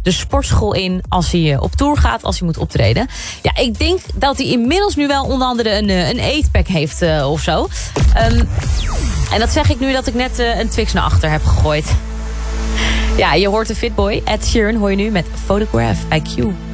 de sportschool in als hij op tour gaat, als hij moet optreden. Ja, ik denk dat hij inmiddels nu wel onder andere een eetpack heeft of zo. En dat zeg ik nu dat ik net een Twix naar achter heb gegooid. Ja, je hoort de Fitboy. Ed Sheeran hoor je nu met Photograph bij Q.